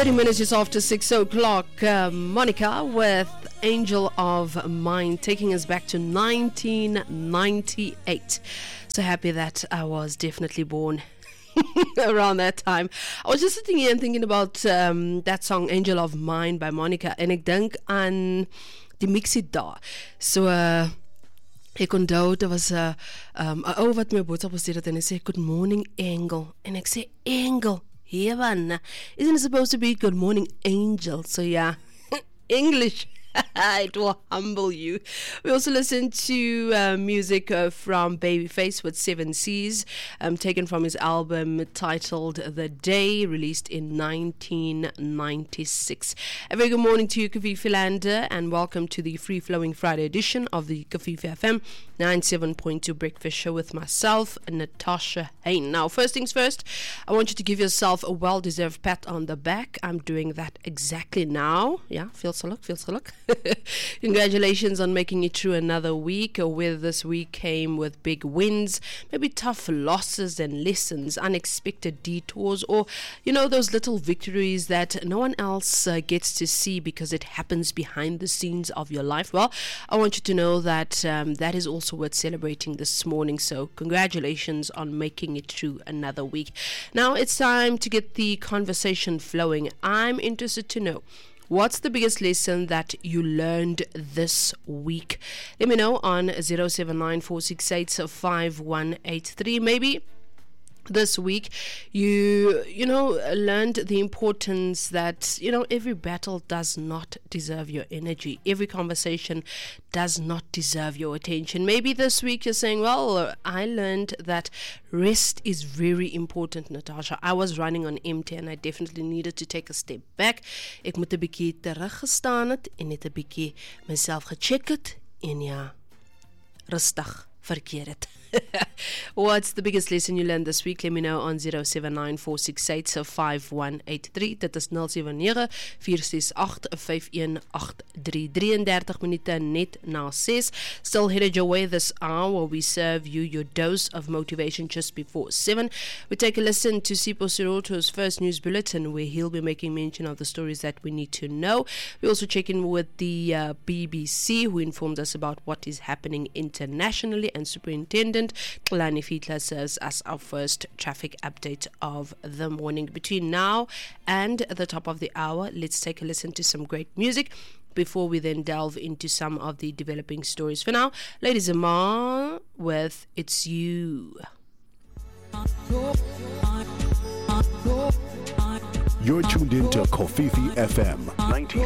30 minutes just after 6 o'clock. Monica with Angel of Mine, taking us back to 1998. So happy that I was definitely born around that time. I was just sitting here and thinking about that song Angel of Mine by Monica, en ek dink aan die mixie daar. So ek onthou daar was 'n ou wat my boodskap gestuur het en hy sê good morning Angel, en ek sê Angel, heaven, isn't it supposed to be good morning Angel? So yeah, English. It will humble you. We also listened to music from Babyface with 7 C's, taken from his album titled The Day, released in 1996. A very good morning to you, Kafifi Lander, and welcome to the free-flowing Friday edition of the Kafifi FM 97.2 Breakfast Show with myself, Natasha Hain. Now, first things first, I want you to give yourself a well-deserved pat on the back. I'm doing that exactly now. Yeah, feels so look. Congratulations on making it through another week, where this week came with big wins, maybe tough losses and lessons, unexpected detours, or those little victories that no one else gets to see because it happens behind the scenes of your life. Well, I want you to know that that is also worth celebrating this morning. So congratulations on making it through another week. Now it's time to get the conversation flowing. I'm interested to know, what's the biggest lesson that you learned this week? Let me know on 079-468-5183. Maybe this week you learned the importance that every battle does not deserve your energy. Every conversation does not deserve your attention. Maybe this week you're saying, well, I learned that rest is very important, Natasha. I was running on empty and I definitely needed to take a step back. Ek moet 'n bietjie teruggestaan het en net 'n bietjie myself gecheck het en ja, rustig verkeer het. What's the biggest lesson you learned this week? Let me know on 079-468-5183. Dit is 079-468-5183. 33 minute net na 6. Still headed your way this hour where we serve you your dose of motivation just before 7. We take a listen to Sipho Siroto's first news bulletin, where he'll be making mention of the stories that we need to know. We also check in with the BBC, who informed us about what is happening internationally, and Superintendent Xolani Fihla serves as our first traffic update of the morning. Between now and the top of the hour, let's take a listen to some great music before we then delve into some of the developing stories. For now, Ladies Amar with It's You. You're tuned into Kofifi FM 90.